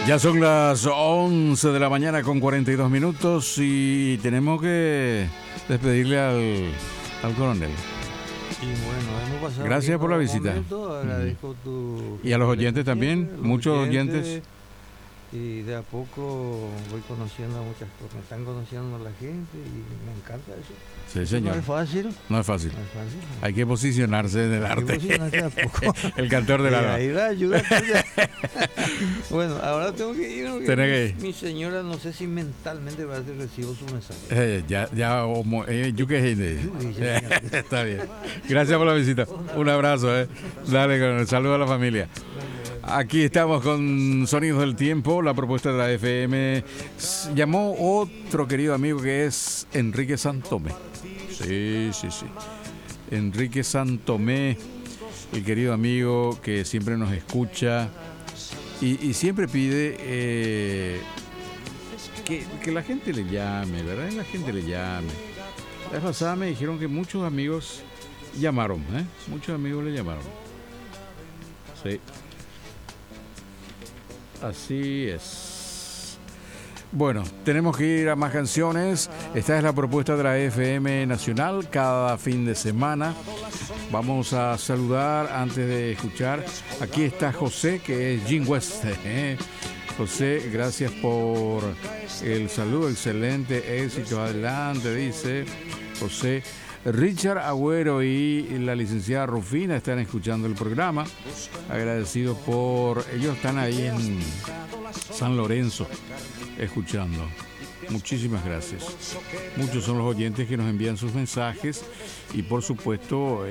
Ya son las 11 de la mañana con 42 minutos y tenemos que despedirle al coronel. Y bueno, hemos pasado. Gracias por la visita. Momento, agradezco y a los oyentes también, muchos oyentes. Y de a poco voy conociendo a muchas cosas, me están conociendo la gente y me encanta eso. Sí, señor. No es fácil. No es fácil. No es fácil. Hay que posicionarse en el arte. El cantor del alma. Ahí la ayuda tuya. Bueno, ahora tengo que ir. Tenés que ir. Mi señora, no sé si mentalmente va a hacer recibo su mensaje. Está bien. Gracias por la visita. Un abrazo. Dale, con el saludo a la familia. Aquí estamos con Sonidos del Tiempo, la propuesta de la FM. Llamó otro querido amigo que es Enrique Santomé. Sí. Enrique Santomé, el querido amigo que siempre nos escucha y siempre pide que la gente le llame, ¿verdad? Que la gente le llame. La vez pasada me dijeron que muchos amigos llamaron, muchos amigos le llamaron. Sí. Así es. Bueno, tenemos que ir a más canciones. Esta es la propuesta de la FM Nacional cada fin de semana. Vamos a saludar antes de escuchar. Aquí está José, que es Jim West. José, gracias por el saludo. Excelente éxito. Adelante, dice José. Richard Agüero y la licenciada Rufina están escuchando el programa. Agradecidos por... Ellos están ahí en San Lorenzo escuchando. Muchísimas gracias. Muchos son los oyentes que nos envían sus mensajes y por supuesto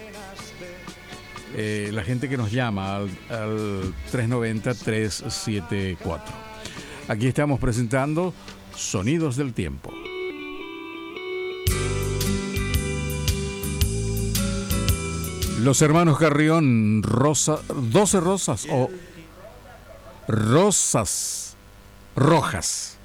la gente que nos llama al 390-374. Aquí estamos presentando Sonidos del Tiempo. Los hermanos Carrión, 12 rosas o rosas rojas.